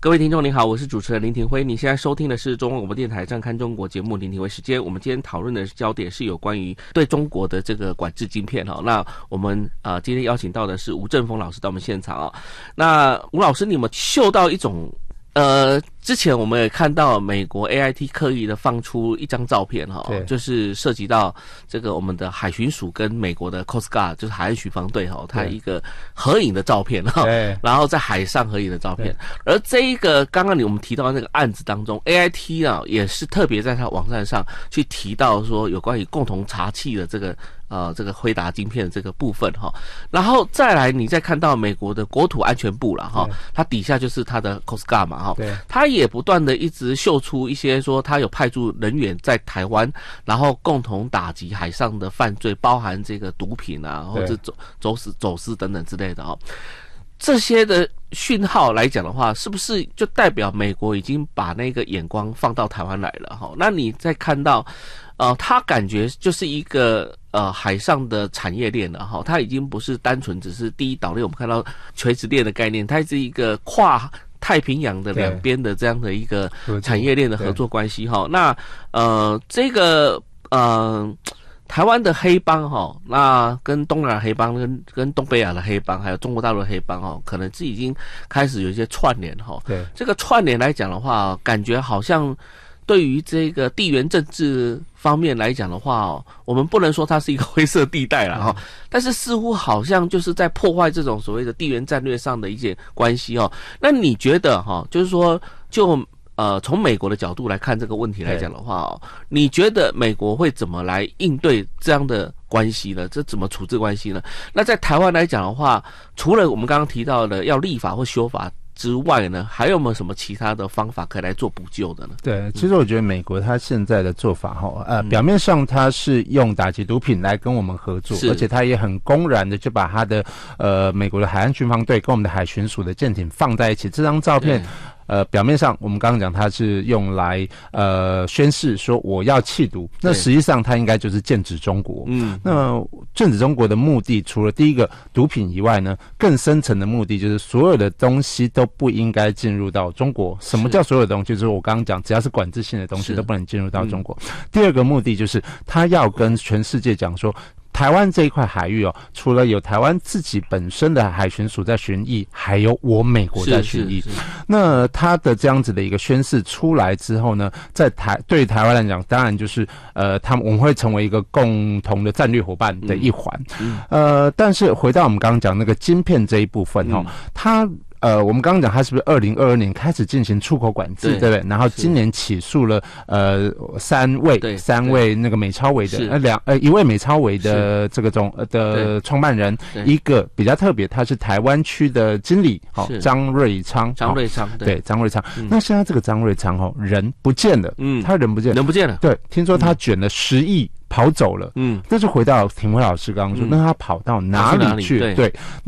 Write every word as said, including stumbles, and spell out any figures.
各位听众您好，我是主持人林廷辉，你现在收听的是中央广播电台站看中国节目林廷辉时间。我们今天讨论的焦点是有关于对中国的这个管制晶片哈。那我们呃今天邀请到的是吴正峰老师到我们现场啊。那吴老师，你们嗅到一种呃，之前我们也看到美国 A I T 刻意的放出一张照片哈，就是涉及到这个我们的海巡署跟美国的 Coast Guard 就是海岸巡防队哈，它一个合影的照片哈，然后在海上合影的照片。而这一个刚刚你我们提到的那个案子当中 ，A I T 啊也是特别在它网站上去提到说有关于共同查缉的这个。呃，这个辉达晶片的这个部分哈，然后再来，你再看到美国的国土安全部了哈，它底下就是它的 Coast Guard 嘛哈，它也不断的一直秀出一些说它有派驻人员在台湾，然后共同打击海上的犯罪，包含这个毒品啊，或者走走私走私等等之类的哈。这些的讯号来讲的话，是不是就代表美国已经把那个眼光放到台湾来了哈？那你再看到，呃，它感觉就是一个呃海上的产业链了哈，它已经不是单纯只是第一岛链，我们看到垂直链的概念，它是一个跨太平洋的两边的这样的一个产业链的合作关系哈。那呃这个呃。台湾的黑帮哈，那跟东南亚黑帮、跟跟东北亚的黑帮，还有中国大陆的黑帮哈，可能是已经开始有一些串联哈。对，这个串联来讲的话，感觉好像对于这个地缘政治方面来讲的话，我们不能说它是一个灰色地带了哈，但是似乎好像就是在破坏这种所谓的地缘战略上的一些关系哦。那你觉得哈，就是说就。呃，从美国的角度来看这个问题来讲的话哦，你觉得美国会怎么来应对这样的关系呢？这怎么处置关系呢？那在台湾来讲的话，除了我们刚刚提到的要立法或修法之外呢，还有没有什么其他的方法可以来做补救的呢？ 对，其实我觉得美国它现在的做法哈，呃，表面上它是用打击毒品来跟我们合作，而且它也很公然的就把它的呃美国的海岸巡防队跟我们的海巡署的舰艇放在一起。这张照片。呃，表面上我们刚刚讲它是用来呃宣示说我要弃毒，那实际上它应该就是剑指中国。嗯，那剑指中国的目的，除了第一个毒品以外呢，更深层的目的就是所有的东西都不应该进入到中国。什么叫所有的东西？就是我刚刚讲，只要是管制性的东西都不能进入到中国。嗯、第二个目的就是他要跟全世界讲说。台湾这一块海域哦，除了有台湾自己本身的海巡署在巡弋，还有我美国在巡弋。那他的这样子的一个宣示出来之后呢，在台对台湾来讲，当然就是呃，他们我们会成为一个共同的战略伙伴的一环。嗯嗯、呃，但是回到我们刚刚讲那个晶片这一部分哦，它。呃，我们刚刚讲，它是不是二零二二年开始进行出口管制， 对, 对不对？然后今年起诉了呃三位三位那个美超微的呃两呃一位美超微的这个总呃的创办人，一个比较特别，他是台湾区的经理，好、哦、张瑞昌， 张瑞昌、哦、 对张瑞昌、嗯。那现在这个张瑞昌哦人不见了，嗯，他人不见了， 人不见了， 对，听说他卷了十亿。跑走了，嗯，这就回到廷辉老师刚刚说，嗯、那他跑到哪里去？对。对